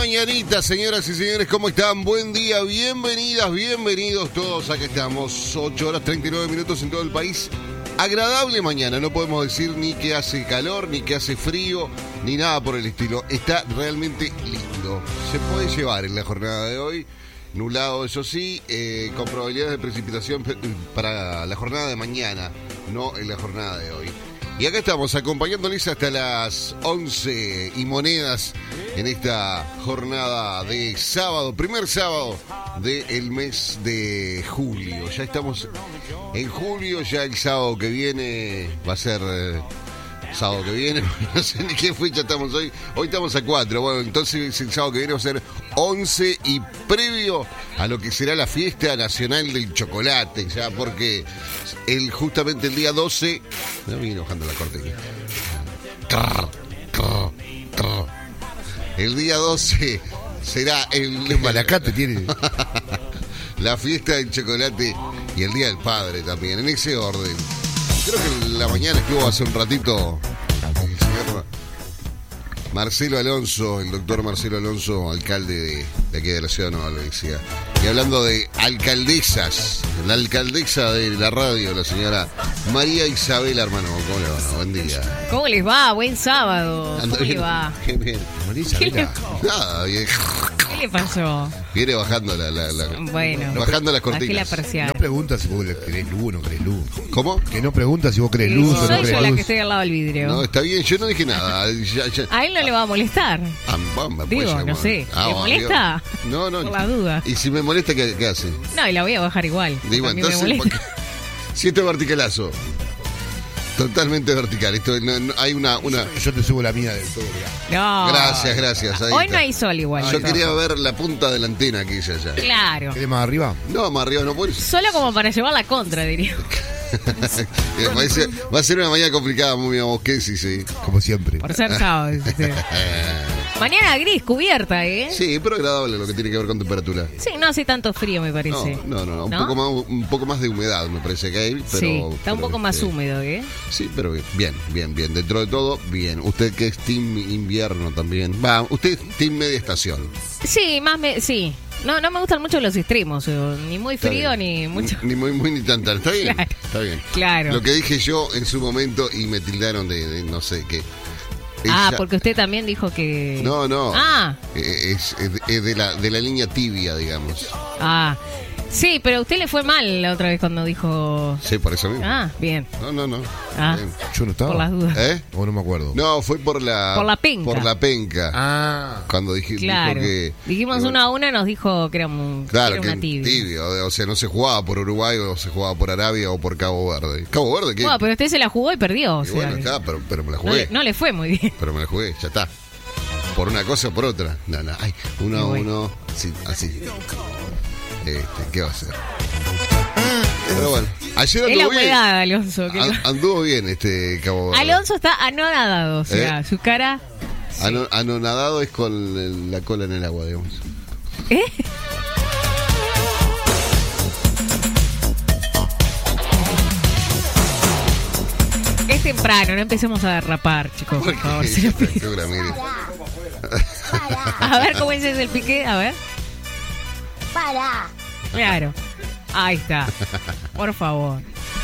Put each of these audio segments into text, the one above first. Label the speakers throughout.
Speaker 1: mañanita, señoras y señores, ¿cómo están? Buen día, bienvenidas, bienvenidos todos. Aquí estamos, 8 horas 39 minutos en todo el país. Agradable mañana, no podemos decir ni que hace calor, ni que hace frío, ni nada por el estilo. Está realmente lindo. Se puede llevar en la jornada de hoy. Nublado, eso sí, con probabilidades de precipitación para la jornada de mañana, no en la jornada de hoy. Y acá estamos acompañándoles hasta las 11 y monedas en esta jornada de sábado, primer sábado del mes de julio. Ya estamos en julio, ya el sábado que viene va a ser... sábado que viene, no sé ni qué fecha estamos hoy. Hoy estamos a 4. Bueno, entonces el sábado que viene va a ser 11 y previo a lo que será la fiesta nacional del chocolate, ya porque justamente el día 12. Me viene bajando la corte aquí. El día 12 será el
Speaker 2: Malacate tiene.
Speaker 1: la fiesta del chocolate y el Día del Padre también, en ese orden. Creo que en la mañana estuvo hace un ratito el señor Marcelo Alonso, el doctor Marcelo Alonso, alcalde de aquí de la ciudad de Nueva Albesia. Y hablando de alcaldesas, la alcaldesa de la radio, la señora María Isabel, hermano, ¿cómo le va? Buen día.
Speaker 3: ¿Cómo les va? Buen sábado.
Speaker 1: ¿Cómo
Speaker 3: le va?
Speaker 1: Qué bien.
Speaker 2: María Isabela.
Speaker 1: Nada, bien.
Speaker 3: ¿Qué le pasó?
Speaker 1: Viene bajando
Speaker 3: Bueno,
Speaker 1: bajando las
Speaker 3: bajé la
Speaker 1: cortinas.
Speaker 3: persiana.
Speaker 2: No preguntas si vos querés luz o no querés luz.
Speaker 1: ¿Cómo?
Speaker 2: Que no preguntas si vos querés luz o no
Speaker 3: Soy
Speaker 2: querés
Speaker 3: yo la que
Speaker 2: luz.
Speaker 3: estoy al lado del vidrio.
Speaker 1: No, está bien, yo no dije nada. Ya.
Speaker 3: A él no le va a molestar.
Speaker 1: Me puede
Speaker 3: Digo,
Speaker 1: llamar.
Speaker 3: no sé. ¿Le
Speaker 1: bueno,
Speaker 3: molesta?
Speaker 1: No.
Speaker 3: Por la duda.
Speaker 1: Y si me molesta, ¿qué hace?
Speaker 3: No, y la voy a bajar igual.
Speaker 1: Digo,
Speaker 3: A mí me
Speaker 1: entonces,
Speaker 3: molesta.
Speaker 1: si esto es verticalazo, totalmente vertical. Esto no, hay una.
Speaker 2: Yo te subo la mía del todo. Mirá.
Speaker 3: No.
Speaker 1: Gracias. Ahí
Speaker 3: Hoy
Speaker 1: está.
Speaker 3: no hay sol igual.
Speaker 1: Yo quería ver la punta de la antena que hice allá.
Speaker 3: Claro.
Speaker 2: ¿Querés más arriba?
Speaker 1: No, más arriba no puedo.
Speaker 3: Solo como para llevar la contra, diría.
Speaker 1: Va a ser una mañana complicada, muy mosquesi, sí.
Speaker 2: Como siempre.
Speaker 3: Por ser sábado. dice usted. Mañana gris, cubierta, ¿eh?
Speaker 1: Sí, pero agradable lo que tiene que ver con temperatura.
Speaker 3: Sí, no hace tanto frío, me parece.
Speaker 1: No. Un poco más de humedad me parece que hay. Pero,
Speaker 3: sí, está un poco más húmedo, ¿eh?
Speaker 1: Sí, pero bien. Dentro de todo, bien. Usted que es team invierno también. Va, usted es team media estación.
Speaker 3: Sí, sí. No me gustan mucho los extremos, ni muy
Speaker 1: Está
Speaker 3: frío
Speaker 1: bien.
Speaker 3: ni mucho.
Speaker 1: Ni muy ni tan. Está bien,
Speaker 3: Claro.
Speaker 1: está bien.
Speaker 3: Claro.
Speaker 1: Lo que dije yo en su momento y me tildaron de no sé qué.
Speaker 3: Porque usted también dijo que...
Speaker 1: No.
Speaker 3: Ah.
Speaker 1: Es de la línea tibia, digamos.
Speaker 3: Sí, pero a usted le fue mal la otra vez cuando dijo...
Speaker 1: Sí, por eso mismo.
Speaker 3: Bien.
Speaker 1: No.
Speaker 3: Ah.
Speaker 1: Bien.
Speaker 2: Yo no estaba.
Speaker 3: Por las dudas.
Speaker 1: ¿Eh?
Speaker 2: O no me acuerdo.
Speaker 1: No, fue por la
Speaker 3: penca.
Speaker 1: Por la penca.
Speaker 2: Ah.
Speaker 1: Cuando dijo
Speaker 3: Claro.
Speaker 1: que...
Speaker 3: Dijimos 1-1, nos dijo que era,
Speaker 1: Claro,
Speaker 3: que
Speaker 1: que
Speaker 3: era una tibia.
Speaker 1: tibio. O sea, no se jugaba por Uruguay o se jugaba por Arabia o por Cabo Verde. ¿Cabo Verde qué?
Speaker 3: Bueno, pero usted se la jugó y perdió. O
Speaker 1: Y
Speaker 3: sea,
Speaker 1: bueno, está, pero me la
Speaker 3: no,
Speaker 1: jugué.
Speaker 3: no le fue muy bien.
Speaker 1: Pero me la jugué, ya está. Por una cosa o por otra. No. Ay, 1-1. Sí, así. ¿Qué va a hacer? Pero bueno, ayer
Speaker 3: Es la
Speaker 1: anduvo bien.
Speaker 3: humedad, Alonso.
Speaker 1: Anduvo bien Cabo Verde.
Speaker 3: Alonso está anonadado, o sea, su cara...
Speaker 1: Anonadado es con la cola en el agua, digamos.
Speaker 3: ¿Eh? Es temprano, no empecemos a derrapar, chicos, por favor. Se lo pido.
Speaker 1: Mire.
Speaker 3: A ver cómo es el piqué, a ver.
Speaker 4: Para.
Speaker 3: Claro. Ahí está. Por favor.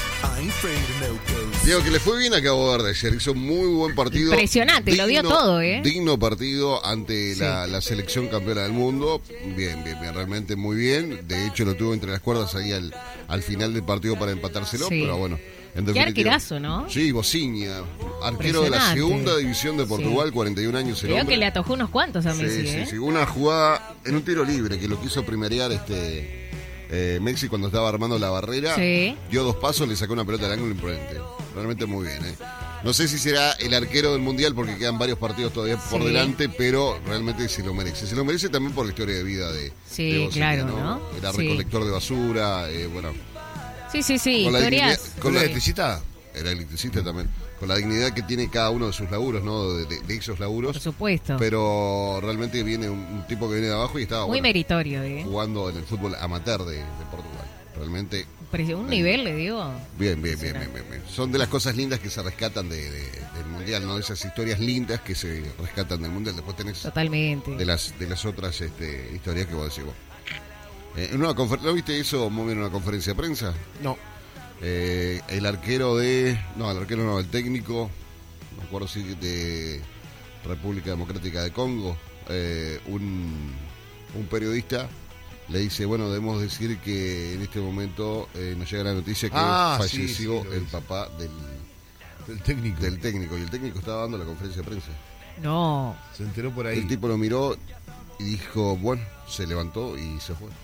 Speaker 1: Digo que le fue bien a Cabo Verde ayer, hizo muy buen partido.
Speaker 3: Impresionante, lo dio todo, ¿eh?
Speaker 1: Digno partido ante la selección campeona del mundo. Bien, realmente muy bien. De hecho lo tuvo entre las cuerdas ahí al final del partido para empatárselo,
Speaker 3: Sí.
Speaker 1: pero bueno. En
Speaker 3: Qué
Speaker 1: definitiva,
Speaker 3: arquerazo, ¿no?
Speaker 1: Sí, Bociña, arquero de la
Speaker 3: Impresionante.
Speaker 1: segunda división de Portugal, 41 años el
Speaker 3: Creo
Speaker 1: hombre.
Speaker 3: que le atojó unos cuantos a Messi,
Speaker 1: Sí, una jugada en un tiro libre que lo quiso primerear Messi cuando estaba armando la barrera.
Speaker 3: Sí.
Speaker 1: Dio 2 pasos, le sacó una pelota al ángulo imprudente. Realmente muy bien, No sé si será el arquero del Mundial porque quedan varios partidos todavía por
Speaker 3: Sí.
Speaker 1: delante, pero realmente se lo merece. Se lo merece también por la historia de vida de Bociña,
Speaker 3: claro, ¿no?
Speaker 1: Era
Speaker 3: Sí.
Speaker 1: recolector de basura, bueno.
Speaker 3: Sí,
Speaker 1: Con la
Speaker 3: historias.
Speaker 1: dignidad-
Speaker 2: ¿Con la electricista?
Speaker 1: Era electricista también. Con la dignidad que tiene cada uno de sus laburos, ¿no? De esos laburos.
Speaker 3: Por supuesto.
Speaker 1: Pero realmente viene un tipo que viene de abajo y estaba
Speaker 3: Muy meritorio, ¿eh?
Speaker 1: jugando en el fútbol amateur de Portugal. Realmente
Speaker 3: Un nivel, le digo.
Speaker 1: Bien. Son de las cosas lindas que se rescatan del Mundial, ¿no? Esas historias lindas que se rescatan del Mundial. Después tenés
Speaker 3: Totalmente.
Speaker 1: de las otras historias que vos decís vos. En una ¿no viste eso muy bien en una conferencia de prensa?
Speaker 2: No.
Speaker 1: El arquero el técnico, no me acuerdo si de República Democrática de Congo, un periodista le dice, bueno, debemos decir que en este momento nos llega la noticia que falleció el papá del técnico, y el técnico estaba dando la conferencia de prensa.
Speaker 3: No.
Speaker 2: Se enteró por ahí.
Speaker 1: El tipo lo miró y dijo, bueno, se levantó y se fue.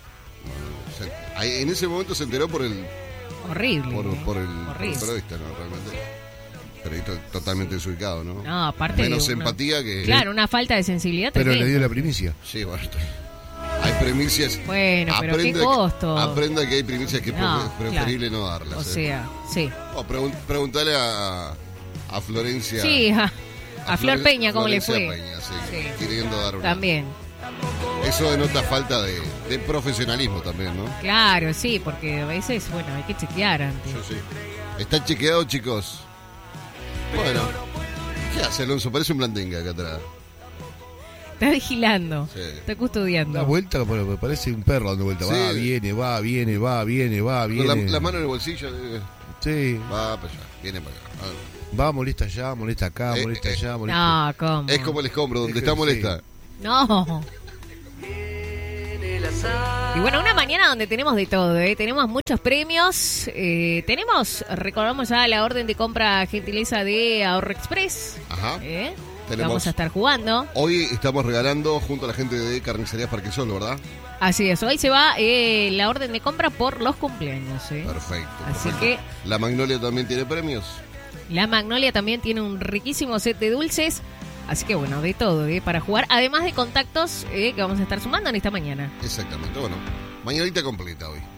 Speaker 1: En ese momento se enteró por el...
Speaker 3: Horrible.
Speaker 1: Por el periodista, ¿no? Realmente. Periodista totalmente desubicado, ¿no?
Speaker 3: No, aparte
Speaker 1: menos empatía que...
Speaker 3: Claro, una falta de sensibilidad.
Speaker 2: Pero
Speaker 3: tremenda.
Speaker 2: le dio la primicia.
Speaker 1: Sí, bueno, hay primicias.
Speaker 3: Bueno, pero qué costo.
Speaker 1: Aprenda que hay primicias que es preferible
Speaker 3: claro.
Speaker 1: no darlas.
Speaker 3: O sea, sí.
Speaker 1: Preguntale a Florencia.
Speaker 3: Sí, a Flor Peña, ¿cómo le fue?
Speaker 1: Peña, sí.
Speaker 3: Sí.
Speaker 1: Queriendo dar una...
Speaker 3: También.
Speaker 1: Eso denota falta de profesionalismo también, ¿no?
Speaker 3: Claro, sí, porque a veces, bueno, hay que chequear antes.
Speaker 1: Sí. ¿Está chequeado, chicos? Bueno. ¿Qué hace, Alonso? Parece un blandenga acá atrás.
Speaker 3: Está vigilando,
Speaker 1: Sí.
Speaker 3: está custodiando.
Speaker 2: Da vuelta, pero parece un perro dando vuelta.
Speaker 1: Sí.
Speaker 2: Va, viene.
Speaker 1: Con la mano en el bolsillo.
Speaker 2: Sí.
Speaker 1: Va para allá, viene para acá.
Speaker 2: Va, molesta allá, molesta acá, molesta allá, molesta.
Speaker 3: No, ¿cómo?
Speaker 1: Es como el escombro, donde
Speaker 2: Es que
Speaker 1: está molesta.
Speaker 2: sí.
Speaker 3: No. Y bueno, una mañana donde tenemos de todo, ¿eh? Tenemos muchos premios. Recordamos ya la orden de compra gentileza de Ahorro Express.
Speaker 1: Ajá.
Speaker 3: Vamos a estar jugando.
Speaker 1: Hoy estamos regalando junto a la gente de Carnicerías Parque Solo, ¿verdad?
Speaker 3: Así es, hoy se va la orden de compra por los cumpleaños.
Speaker 1: Perfecto.
Speaker 3: Así que
Speaker 1: ¿La Magnolia también tiene premios?
Speaker 3: la Magnolia también tiene un riquísimo set de dulces. Así que bueno, de todo, para jugar. Además de contactos que vamos a estar sumando en esta mañana.
Speaker 1: Exactamente, bueno. Mañanita completa hoy.